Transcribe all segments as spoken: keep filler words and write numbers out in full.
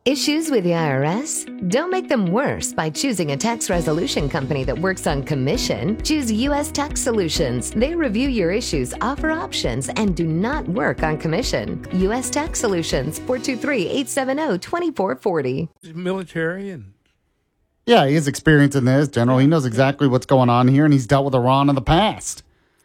Issues with the I R S? Don't make them worse by choosing a tax resolution company that works on commission. Choose U S Tax Solutions. They review your issues, offer options, and do not work on commission. U S Tax Solutions, four two three, eight seven zero, two four four zero. Military and... Yeah, he has experience in this, General. He knows exactly what's going on here, and he's dealt with Iran in the past.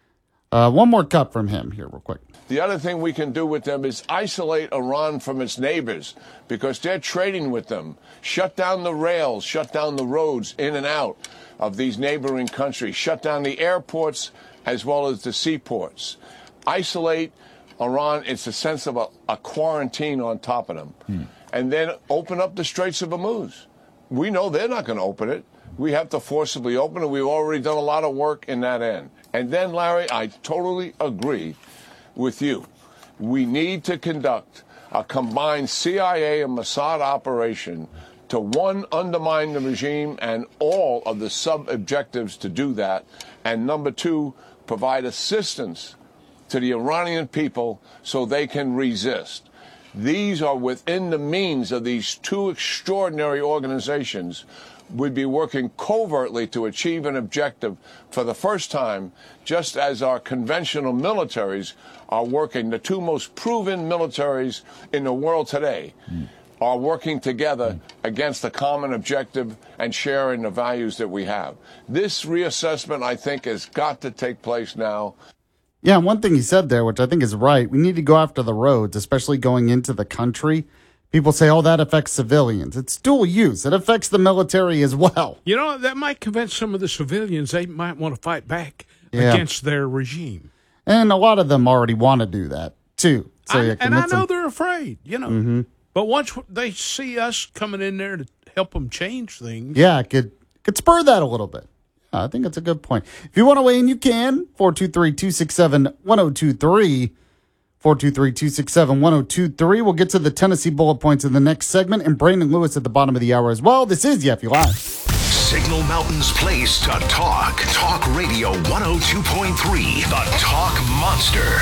Uh, one more cut from him here real quick. The other thing we can do with them is isolate Iran from its neighbors because they're trading with them. Shut down the rails, shut down the roads in and out of these neighboring countries. Shut down the airports as well as the seaports. Isolate Iran. It's a sense of a, a quarantine on top of them. Hmm. And then open up the Straits of Hormuz. We know they're not going to open it. We have to forcibly open it. We've already done a lot of work in that end. And then, Larry, I totally agree with you. We need to conduct a combined C I A and Mossad operation to, one, undermine the regime and all of the sub-objectives to do that, and number two, provide assistance to the Iranian people so they can resist. These are within the means of these two extraordinary organizations. We'd be working covertly to achieve an objective for the first time, just as our conventional militaries are working. The two most proven militaries in the world today mm. are working together mm. against a common objective and sharing the values that we have. This reassessment, I think, has got to take place now. Yeah, one thing he said there, which I think is right, we need to go after the roads, especially going into the country. People say, oh, that affects civilians. It's dual use. It affects the military as well. You know, that might convince some of the civilians they might want to fight back yeah. against their regime. And a lot of them already want to do that, too. So I, you and I know them. they're afraid, you know. Mm-hmm. But once they see us coming in there to help them change things. Yeah, it could, could spur that a little bit. I think that's a good point. If you want to weigh in, you can. four two three, two six seven, one zero two three. four two three, two six seven, one zero two three. We'll get to the Tennessee bullet points in the next segment, and Brandon Lewis at the bottom of the hour as well. This is Yaffe Live. Signal Mountain's place to talk. Talk Radio one oh two point three, the Talk Monster.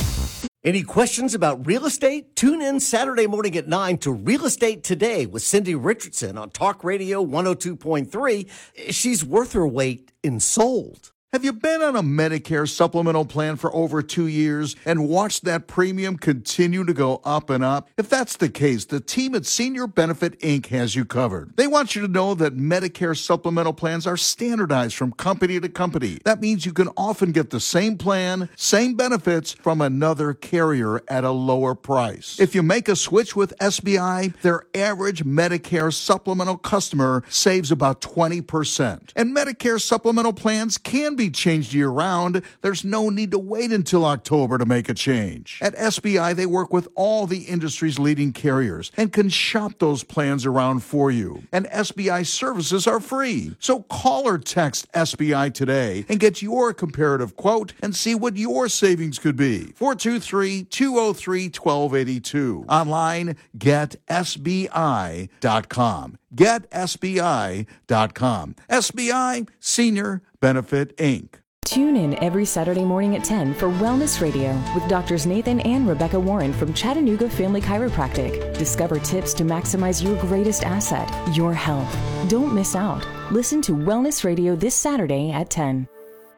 Any questions about real estate? Tune in Saturday morning at nine to Real Estate Today with Cindy Richardson on Talk Radio one oh two point three. She's worth her weight in sold. Have you been on a Medicare supplemental plan for over two years and watched that premium continue to go up and up? If that's the case, the team at Senior Benefit Incorporated has you covered. They want you to know that Medicare supplemental plans are standardized from company to company. That means you can often get the same plan, same benefits from another carrier at a lower price. If you make a switch with S B I, their average Medicare supplemental customer saves about twenty percent. And Medicare supplemental plans can be changed year-round. There's no need to wait until October to make a change. At S B I, they work with all the industry's leading carriers and can shop those plans around for you. And S B I services are free. So call or text S B I today and get your comparative quote and see what your savings could be. four two three, two oh three, one two eight two. Online, get S B I dot com. get S B I dot com. S B I, Senior Benefit Incorporated. Tune in every Saturday morning at ten for Wellness Radio with Doctors Nathan and Rebecca Warren from Chattanooga Family Chiropractic. Discover tips to maximize your greatest asset, your health. Don't miss out. Listen to Wellness Radio this Saturday at ten.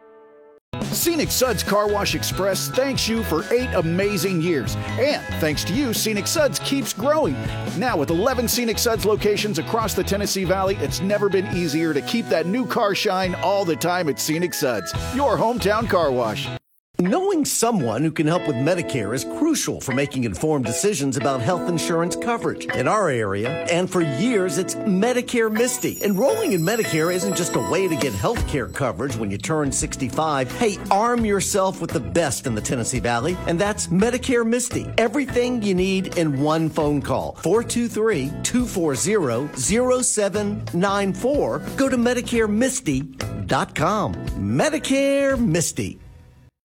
Scenic Suds Car Wash Express thanks you for eight amazing years. And thanks to you, Scenic Suds keeps growing. Now with eleven Scenic Suds locations across the Tennessee Valley, it's never been easier to keep that new car shine all the time at Scenic Suds, your hometown car wash. Knowing someone who can help with Medicare is crucial for making informed decisions about health insurance coverage. In our area, and for years, it's Medicare Misty. Enrolling in Medicare isn't just a way to get health care coverage when you turn sixty-five. Hey, arm yourself with the best in the Tennessee Valley, and that's Medicare Misty. Everything you need in one phone call. four two three, two four zero, zero seven nine four. Go to Medicare Misty dot com. Medicare Misty.